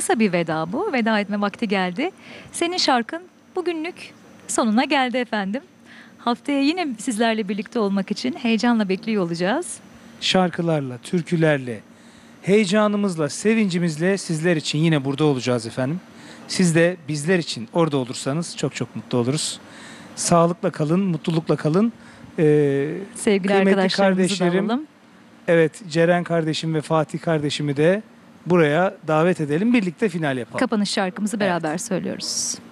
kısa bir veda bu. Veda etme vakti geldi. Senin şarkın bugünlük sonuna geldi efendim. Haftaya yine sizlerle birlikte olmak için heyecanla bekliyor olacağız. Şarkılarla, türkülerle, heyecanımızla, sevincimizle sizler için yine burada olacağız efendim. Siz de bizler için orada olursanız çok çok mutlu oluruz. Sağlıkla kalın, mutlulukla kalın. Sevgili Kıymetli arkadaşlarımızı da kardeşlerim, alalım. evet, Ceren kardeşim ve Fatih kardeşimi de buraya davet edelim. Birlikte final yapalım. Kapanış şarkımızı beraber söylüyoruz.